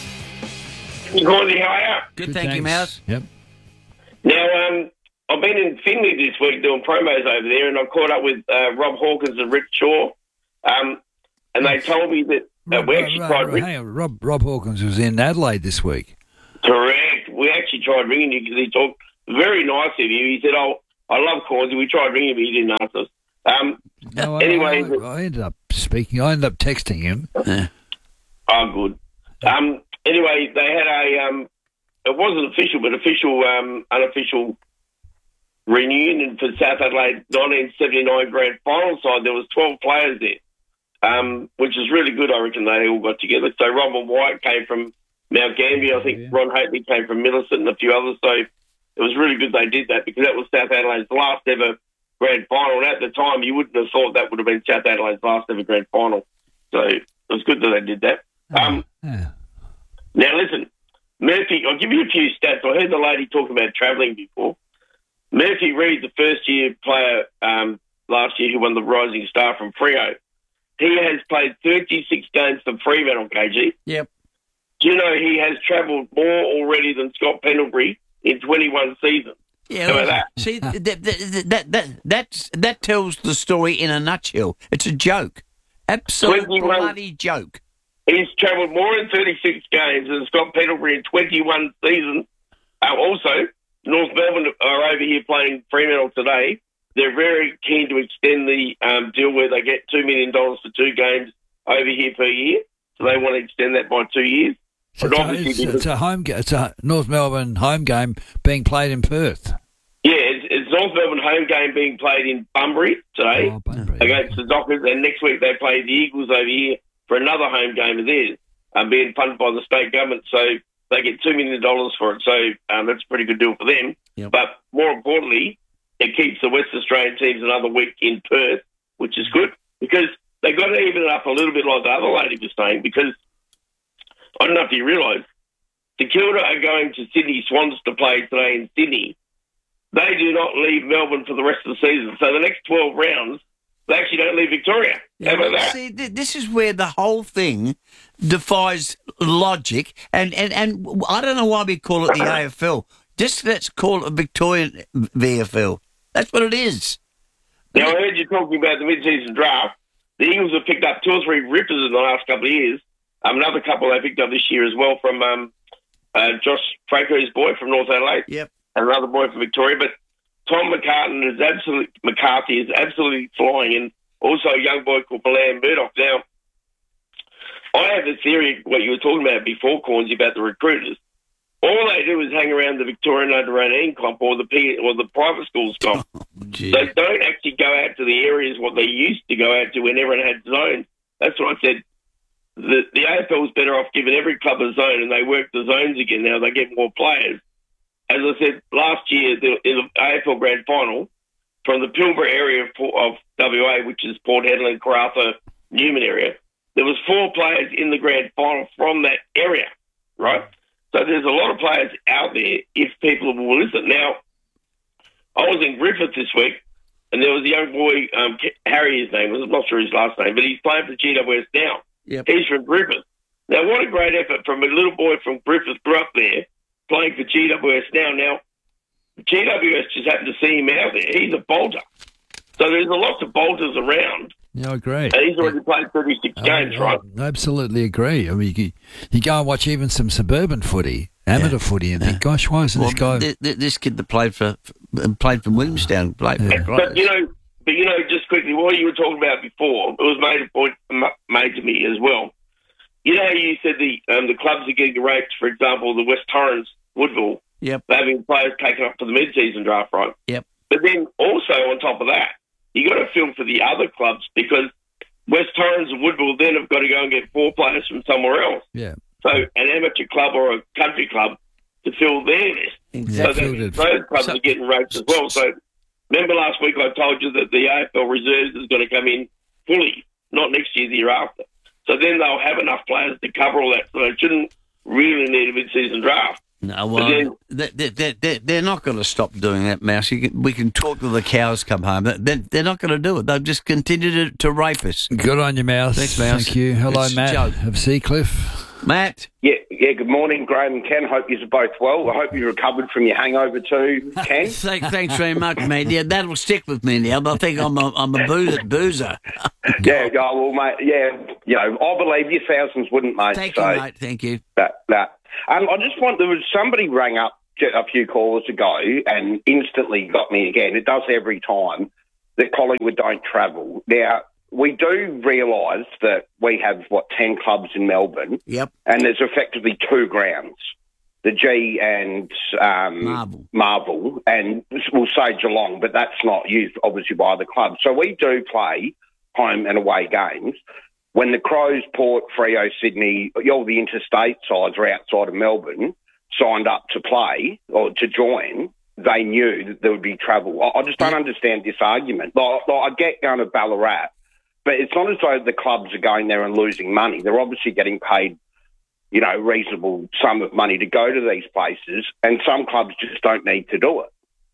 Good morning, how are you? Good, thank you, Mouse. Yep. Now, um, I've been in Finley this week doing promos over there, and I caught up with uh, Rob Hawkins and Rick Shaw, um, and they told me that uh, we actually Right, tried right, Rick. hang on. Rob, Rob Hawkins was in Adelaide this week. Correct. We actually tried ringing you because he talked very nice of you. He said, "Oh, I love Cornsey." We tried ringing him, he didn't answer us. Um, No, I- anyway, I, I ended up speaking. I ended up texting him. oh, good. Um, anyway, they had a. Um, it wasn't official, but official, um, unofficial reunion for South Adelaide nineteen seventy-nine grand final side. There was twelve players there, um, which is really good. I reckon they all got together. So Robin White came from Mount Gambier. I think Ron Haley came from Millicent and a few others. So it was really good they did that because that was South Adelaide's last ever grand final. And at the time, you wouldn't have thought that would have been South Adelaide's last ever grand final. So it was good that they did that. Um, Yeah. Now, listen, Murphy, I'll give you a few stats. I heard the lady talk about travelling before. Murphy Reid, the first-year player um, last year who won the Rising Star from Freo, he has played thirty-six games for Fremantle, K G. Yep. Do you know he has travelled more already than Scott Pendlebury in twenty-one seasons? Yeah, How well, about that? see, that, that, that, that, that's, that tells the story in a nutshell. It's a joke. Absolute twenty-one bloody joke. He's travelled more in thirty-six games than Scott Pendlebury in twenty-one seasons. Uh, also, North Melbourne are over here playing Fremantle today. They're very keen to extend the um, deal where they get two million dollars for two games over here per year. So they want to extend that by two years. So But it's, a, obviously it's, because- it's a home. ga- It's a North Melbourne home game being played in Perth. Yeah, it's, it's North Melbourne home game being played in Bunbury today Oh, Bunbury. against the Dockers, and next week they play the Eagles over here for another home game of theirs, um, being funded by the state government. So they get two million dollars for it. So um, that's a pretty good deal for them. Yep. But more importantly, it keeps the West Australian teams another week in Perth, which is good because they got to even it up a little bit like the other lady was saying, because I don't know if you realise, the Kilda are going to Sydney Swans to play today in Sydney. They do not leave Melbourne for the rest of the season. So the next twelve rounds, they actually don't leave Victoria. How about that? See, th- this is where the whole thing defies logic, and, and, and I don't know why we call it the A F L. Just let's call it a Victorian V F L. That's what it is. Now, I heard you talking about the mid-season draft. The Eagles have picked up two or three rippers in the last couple of years. Um, another couple they picked up this year as well from um, uh, Josh Franco's boy from North Adelaide. Yep. And another boy from Victoria. But Tom McCartan is absolutely, McCarthy is absolutely flying, and also a young boy called Milan Murdoch. Now, I have a theory, what you were talking about before, Cornsey, about the recruiters. All they do is hang around the Victorian under eighteen comp or the P, or the private schools comp. Gee. They don't actually go out to the areas what they used to go out to when everyone had zones. That's what I said. The, the A F L is better off giving every club a zone, and they work the zones again now. They get more players. As I said, last year the, in the A F L Grand Final, from the Pilbara area of, Port- of W A, which is Port Hedland, Karratha, Newman area, there was four players in the Grand Final from that area, right? So there's a lot of players out there if people will listen. Now, I was in Griffith this week, and there was a young boy, um, Harry his name was, I'm not sure his last name, but he's playing for G W S now. Yep. He's from Griffith. Now, what a great effort from a little boy from Griffith, grew up there, playing for G W S now. Now, G W S just happened to see him out there. He's a bolter. So there's a lot of bolters around. Yeah, I agree. And he's already played thirty-six games, I, right? I absolutely agree. I mean, you, you go and watch even some suburban footy, amateur footy, and think, gosh, why isn't Well, this guy... th- th- this kid that played for played for Williamstown played for But you know, but you know, just quickly, what you were talking about before, it was made a point made to me as well. You know, how you said the um, the clubs are getting raped. For example, the West Torrens, Woodville, Yep. they're having players taken up for the mid-season draft, right? Yep. But then also on top of that, you got to feel for the other clubs because West Torrens and Woodville then have got to go and get four players from somewhere else. Yeah. So so an amateur club or a country club to fill their list. Exactly. So that those clubs So- are getting roped as well. So remember last week I told you that the A F L reserves is going to come in fully, not next year, the year after. So then they'll have enough players to cover all that. So they shouldn't really need a mid-season draft. No, But well, then- they, they, they, they're not going to stop doing that, Mouse. You can, we can talk till the cows come home. They, they're not going to do it. They'll just continue to, to rape us. Good on you, Mouse. Thanks, Mouse. Thank you. Hello, It's a Matt joke. of Seacliff. Matt? Yeah, yeah. Good morning, Graham and Ken. Hope you're both well. I hope you recovered from your hangover too, Ken. Thank, thanks very much, mate. Yeah, that'll stick with me now. I think I'm a, I'm a boozer. boozer. yeah, oh, well, mate. Yeah, you know, I believe you. Thousands wouldn't, mate. Thank so you, mate. Thank you. That that. Um, I just want there was somebody rang up a few callers ago and instantly got me again. It does every time that Collingwood don't travel. Now, we do realise that we have, what, ten clubs in Melbourne. Yep. And there's effectively two grounds, the G and um, Marvel. Marvel, and we'll say Geelong, but that's not used, obviously, by the club. So we do play home and away games. When the Crows, Port, Freo, Sydney, all the interstate sides are outside of Melbourne, signed up to play or to join, they knew that there would be travel. I I just don't understand this argument. Like, like, I get going to Ballarat, but it's not as though the clubs are going there and losing money. They're obviously getting paid, you know, reasonable sum of money to go to these places, and some clubs just don't need to do it.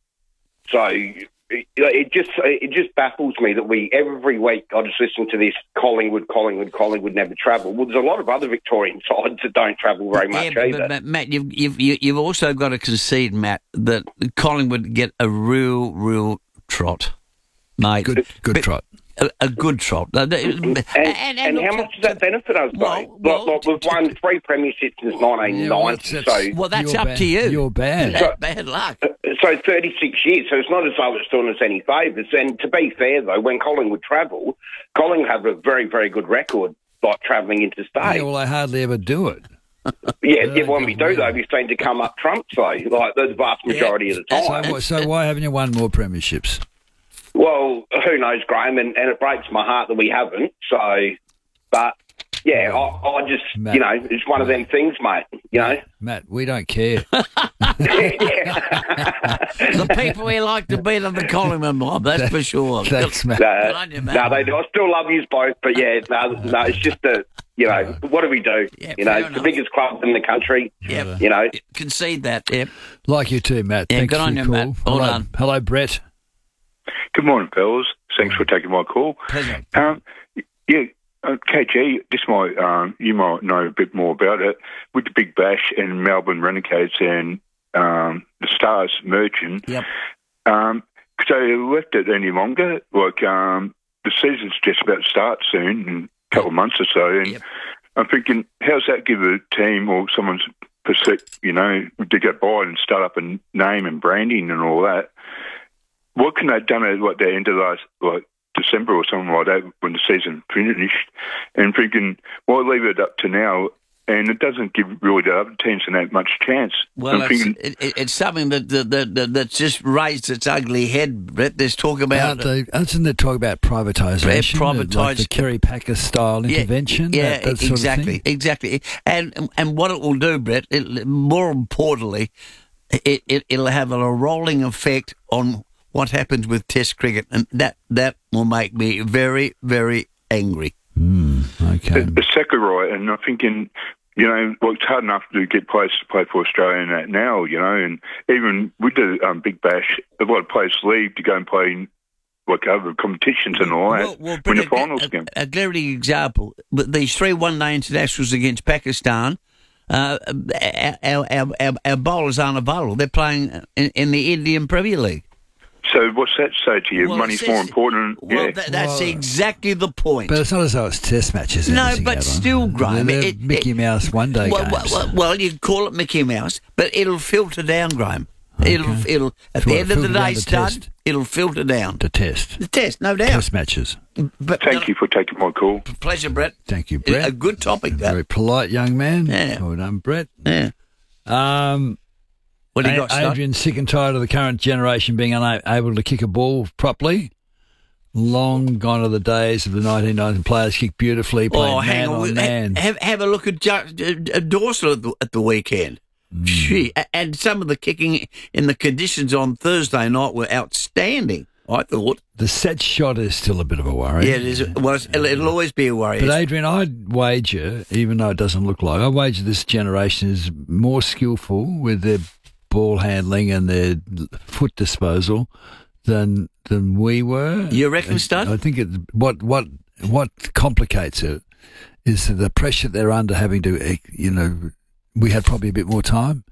So it, it just it just baffles me that we every week I just listen to this Collingwood, Collingwood, Collingwood never travel. Well, there's a lot of other Victorian sides that don't travel very Yeah, much but, either. but, Matt, you've, you've, you- you've also got to concede, Matt, that Collingwood get a real, real trot, mate. Good, good trot. A, a good trot. And, And, and, how much does that benefit us, though? Like, like, we've won three premierships since nineteen ninety. so well, that's up to you. You're bad. So- Bad luck. So thirty-six years, so it's not as though it's doing us any favours. And to be fair, though, when Collingwood travel, Collingwood have a very, very good record, like travelling interstate. Yeah, well, I hardly ever do it. Yeah, yeah, when we do, though, we seem to come up trumps, though, like the vast majority of the So, time. why- so why haven't you won more premierships? Well, who knows, Graham, and, and it breaks my heart that we haven't. So, but, yeah, I, I just, Matt. you know, it's one of them things, mate, you know. Matt, we don't care. The people we like to beat on the Collingwood mob, that's for sure. Thanks, Matt. No, Good on you, Matt. no, they do. I still love you both, but yeah, no, no, it's just a, you know, what do we do? Yeah, you know, fair it's the enough. biggest club in the country. Yep. You know, Concede that, yep. Like you too, Matt. Yeah, Thanks good for on your you, call. Matt. Well Hello, done. hello, Brett. Good morning, fellas. Thanks for taking my call. Pleasure. Um, yeah, uh, K G, this might um, you might know a bit more about it with the Big Bash and Melbourne Renegades and um, the Stars merging. Yep. Um, could they have left it any longer? Like um, the season's just about to start soon, in a couple of months or so, and Yep. I'm thinking, how's that give a team or someone's percep- you know, to get by and start up a name and branding and all that? What can they have done at like the end of last like December or something like that when the season finished? And thinking, why leave it up to now? And it doesn't give really the other teams that much chance. Well, I'm it's, thinking, it, it- it's something that, that, that, that that's just raised its ugly head, Brett. There's talk about Aren't they, isn't there talk about privatisation? Yeah, like privatised- the Kerry Packer style Yeah, intervention? Yeah, that, that sort exactly, of thing? exactly. And and what it will do, Brett, it, more importantly, it, it it'll have a rolling effect on what happens with Test cricket, and that that will make me very, very angry. Okay. the, the second right, and I'm thinking, you know, well, it's hard enough to get players to play for Australia and that now, you know, and even with the um, Big Bash, a lot of players leave to go and play in like other competitions and all that. Well, well, when the Brett, finals a, game. a, a glaring example: but these three one-day internationals against Pakistan. Uh, our, our, our, our bowlers aren't available. They're playing in, in the Indian Premier League. So what's that say to you? Well, Money's it more says- important. Well, yeah. that, that's Well, exactly the point. But it's not as though it's test matches. No, anything, but Alan. still, Graham, They're it- Mickey it- Mouse one-day well, games. well, well, well, you call it Mickey Mouse, but it'll filter down, Graham. It'll, it'll at the Filter- end of the filter down day, the stud, test. it'll filter down. The test. The test, no doubt. Test matches. But Thank you for taking my call. Pleasure, Brett. Thank you, Brett. A good topic, that. Very polite young man. Yeah. Well done, Brett. Yeah. Um, What do you A- got, Stud? Adrian's sick and tired of the current generation being unable to kick a ball properly. Long gone are the days of the nineteen nineties players kick beautifully, playing Oh, man hang on. on we- man. Have, have a look at Ju- uh, Dawson at the, at the weekend. Mm. Gee, a- and some of the kicking in the conditions on Thursday night were outstanding, I thought. The set shot is still a bit of a worry. Yeah, it is. Well, it's, it'll, it'll always be a worry. But Adrian, I'd wager, even though it doesn't look like, I wager this generation is more skillful with their ball handling and their foot disposal than than we were. You reckon, I, Stud? I think it, what what what complicates it is the pressure they're under, having to, you know, we had probably a bit more time,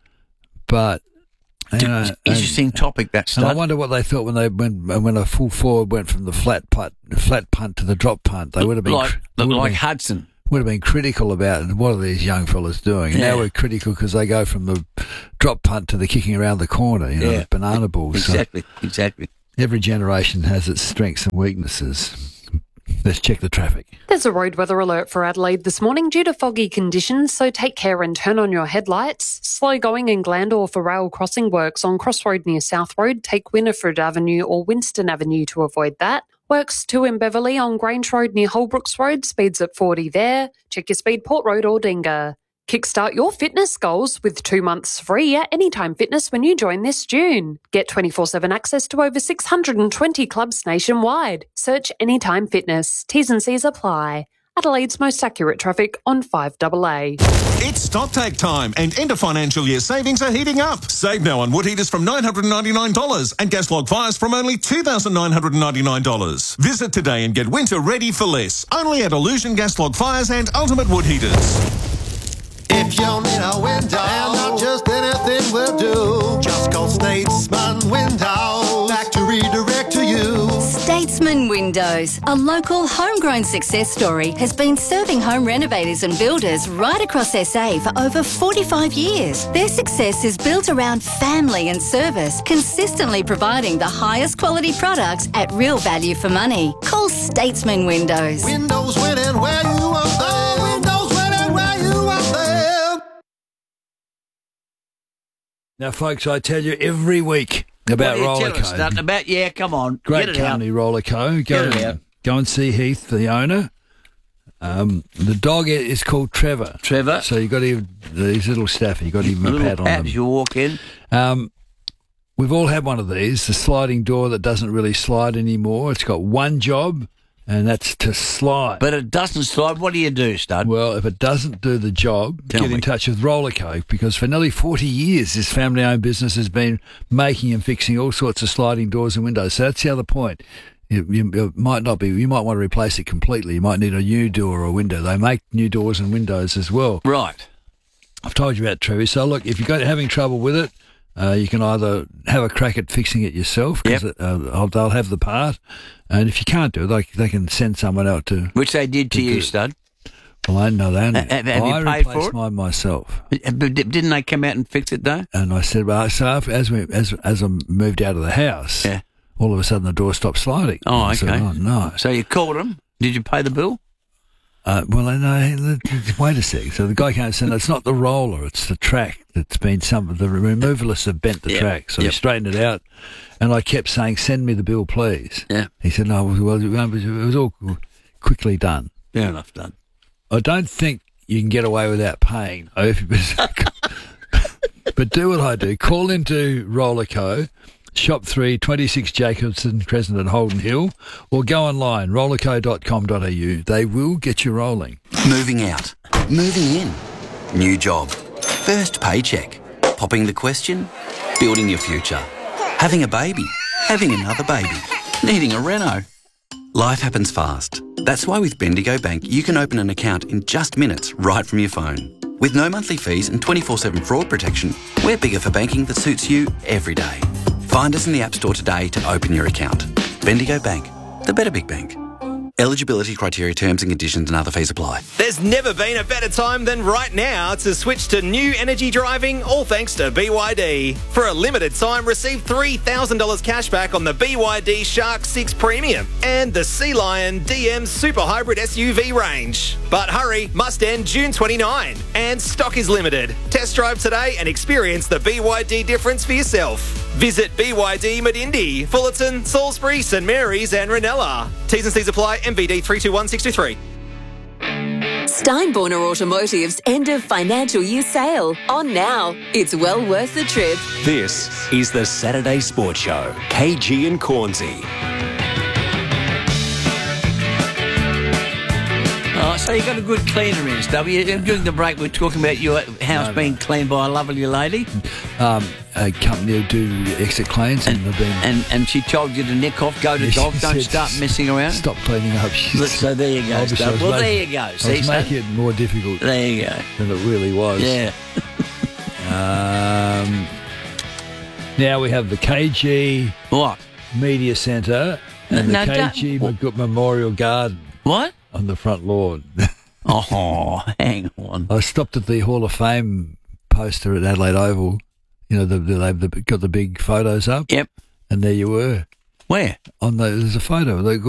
but. You know, Interesting and, topic, that Stud. And I wonder what they thought when they when when a full forward went from the flat punt, flat punt to the drop punt. They would have been like, would have like been, Hudson. Would have been critical about what are these young fellas doing. And Yeah. now we're critical because they go from the drop punt to the kicking around the corner. You know, Yeah. banana balls. Exactly, So exactly. every generation has its strengths and weaknesses. Let's check the traffic. There's a road weather alert for Adelaide this morning due to foggy conditions, so take care and turn on your headlights. Slow going in Glandore for rail crossing works on Crossroad near South Road. Take Winifred Avenue or Winston Avenue to avoid that. Works too in Beverley on Grange Road near Holbrooks Road. Speeds at forty there. Check your speed, Port Road or Dinga. Kickstart your fitness goals with two months free at Anytime Fitness when you join this June. Get twenty-four seven access to over six hundred twenty clubs nationwide. Search Anytime Fitness. T's and C's apply. Adelaide's most accurate traffic on five A A. It's StockTake time, and end of financial year savings are heating up. Save now on wood heaters from nine hundred ninety-nine dollars and gas log fires from only two thousand nine hundred ninety-nine dollars. Visit today and get winter ready for less. Only at Illusion Gas Log Fires and Ultimate Wood Heaters. If you need a window, and not just anything will do, just call Statesman Windows back to redirect to you. Statesman Windows, a local homegrown success story, has been serving home renovators and builders right across S A for over forty-five years. Their success is built around family and service, consistently providing the highest quality products at real value for money. Call Statesman Windows. Windows winning where you are there. Windows winning where you are there. Now, folks, I tell you every week about What are you Roller telling us, Co. Stud? About, yeah, come on. Great get it out. company, Roller Co. Go, Get it and, out. go and see Heath, the owner. Um, the dog is called Trevor. Trevor. So you've got to give these little staffy, you've got to give him a Little pat on pat them. as you walk in. Um, we've all had one of these, the sliding door that doesn't really slide anymore. It's got one job, and that's to slide. But it doesn't slide. What do you do, Stud? Well, if it doesn't do the job, Tell get me. in touch with Roller Co, because for nearly forty years, this family-owned business has been making and fixing all sorts of sliding doors and windows. So that's the other point. You, you, it might not be. You might want to replace it completely. You might need a new door or a window. They make new doors and windows as well. Right. I've told you about Trevor. So look, if you're having trouble with it, uh, you can either have a crack at fixing it yourself, because Yep. uh, they'll have the part, and if you can't do it, they, they can send someone out to. Which they did to to you, do- Stud. Well, I know that. Ha- have- have you I paid for replaced it? mine myself. But di- didn't they come out and fix it, though? And I said, well, so after, as we as as I moved out of the house, Yeah. all of a sudden the door stopped sliding. Oh, I okay. said, oh no. So you called them. Did you pay the bill? Uh, well, I know. Wait a sec. So the guy came and said, it's not the roller, it's the track that's been some. The removalists have bent the Yep. track, so Yep. he straightened it out. And I kept saying, "Send me the bill, please." Yeah. He said, "No, well, it was all quickly done." Fair enough, done. I don't think you can get away without paying. But do what I do. Call into Roller Co, Shop three, twenty-six Jacobson Crescent at Holden Hill, or go online, rollerco dot com dot a u. They will get you rolling. Moving out. Moving in. New job. First paycheck. Popping the question. Building your future. Having a baby. Having another baby. Needing a reno. Life happens fast. That's why with Bendigo Bank you can open an account in just minutes right from your phone. With no monthly fees and twenty-four seven fraud protection, we're bigger for banking that suits you every day. Find us in the App Store today to open your account. Bendigo Bank, the better big bank. Eligibility criteria, terms and conditions and other fees apply. There's never been a better time than right now to switch to new energy driving, all thanks to B Y D. For a limited time, receive three thousand dollars cash back on the B Y D Shark six Premium and the Sea Lion D M Super Hybrid S U V range. But hurry, must end June twenty-ninth, and stock is limited. Test drive today and experience the B Y D difference for yourself. Visit B Y D Medindi, Fullerton, Salisbury, St Mary's and Ranella. T's and C's apply. M V D three two one six two three. Steinborner Automotive's end of financial year sale. On now. It's well worth the trip. This is the Saturday Sports Show. K G and Cornsey. Oh, so you got a good cleaner in, W. During the break, we were talking about your house No, being no. cleaned by a lovely lady. Um, a company who do exit cleans and, they've been... And and she told you to nick off, go to Yeah, she golf, don't said, start messing around. Stop cleaning up. Look, so there you go, Obviously, Stubb. I was Well, making- there you go. I See, was so- making it more difficult There you go. than it really was. Yeah. um, now we have the K G what? Media Centre and No, the don't- K G Mc- Memorial Garden. What? On the front lawn. Oh, hang on. I stopped at the Hall of Fame poster at Adelaide Oval. You know, the, the, they've got the big photos up. Yep. And there you were. Where? On the, there's a photo. They